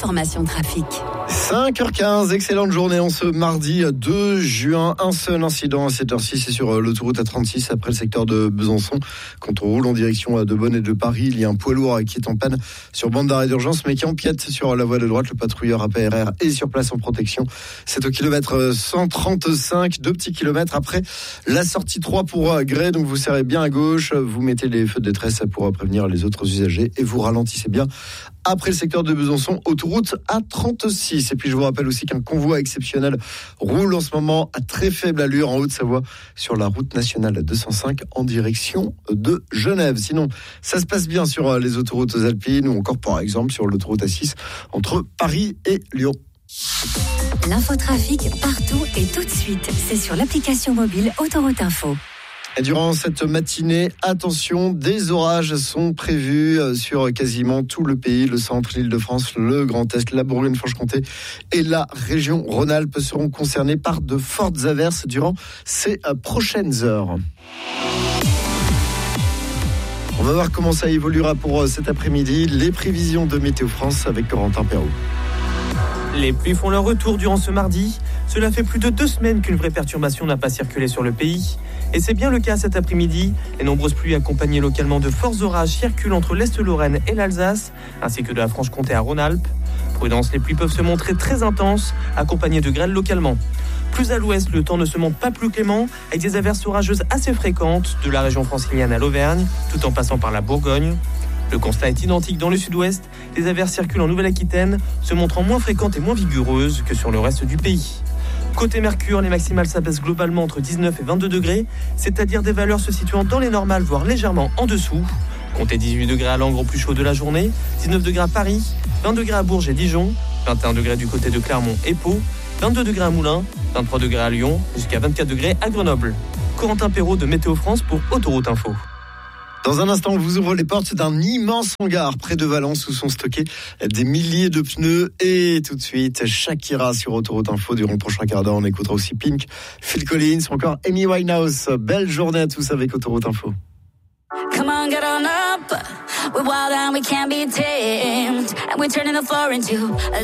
l'information trafic. 5h15, excellente journée en ce mardi 2 juin. Un seul incident à cette heure-ci, c'est sur l'autoroute A36 après le secteur de Besançon. Quand on roule en direction de Bonn et de Paris, il y a un poids lourd qui est en panne sur bande d'arrêt d'urgence mais qui empiète sur la voie de droite. Le patrouilleur APRR est sur place en protection. C'est au kilomètre 135, 2 petits kilomètres après la sortie 3 pour Grès. Donc vous serrez bien à gauche, vous mettez les feux de détresse pour prévenir les autres usagers et vous ralentissez bien après le secteur de Besançon, autoroute A36. Et puis je vous rappelle aussi qu'un convoi exceptionnel roule en ce moment à très faible allure en Haute-Savoie sur la route nationale 205 en direction de Genève. Sinon, ça se passe bien sur les autoroutes alpines ou encore par exemple sur l'autoroute A6 entre Paris et Lyon. L'infotrafic partout et tout de suite, c'est sur l'application mobile Autoroute Info. Et durant cette matinée, attention, des orages sont prévus sur quasiment tout le pays, le centre, l'Île-de-France, le Grand Est, la Bourgogne-Franche-Comté et la région Rhône-Alpes seront concernés par de fortes averses durant ces prochaines heures. On va voir comment ça évoluera pour cet après-midi. Les prévisions de Météo France avec Corentin Perrault. Les pluies font leur retour durant ce mardi. Cela fait plus de 2 semaines qu'une vraie perturbation n'a pas circulé sur le pays. Et c'est bien le cas cet après-midi. Les nombreuses pluies accompagnées localement de forts orages circulent entre l'Est-Lorraine et l'Alsace, ainsi que de la Franche-Comté à Rhône-Alpes. Prudence, les pluies peuvent se montrer très intenses, accompagnées de grêle localement. Plus à l'ouest, le temps ne se montre pas plus clément, avec des averses orageuses assez fréquentes, de la région francilienne à l'Auvergne, tout en passant par la Bourgogne. Le constat est identique dans le sud-ouest. Les averses circulent en Nouvelle-Aquitaine, se montrant moins fréquentes et moins vigoureuses que sur le reste du pays. Côté Mercure, les maximales s'abaissent globalement entre 19 et 22 degrés, c'est-à-dire des valeurs se situant dans les normales, voire légèrement en dessous. Comptez 18 degrés à Langres au plus chaud de la journée, 19 degrés à Paris, 20 degrés à Bourges et Dijon, 21 degrés du côté de Clermont et Pau, 22 degrés à Moulins, 23 degrés à Lyon, jusqu'à 24 degrés à Grenoble. Corentin Perrault de Météo France pour Autoroute Info. Dans un instant, on vous ouvre les portes d'un immense hangar près de Valence où sont stockés des milliers de pneus. Et tout de suite, Shakira sur Autoroute Info. Durant le prochain quart d'heure, on écoutera aussi Pink, Phil Collins ou encore Amy Winehouse. Belle journée à tous avec Autoroute Info. Come on, get on up. We're wild and we can't be tamed. And we're turning the floor into a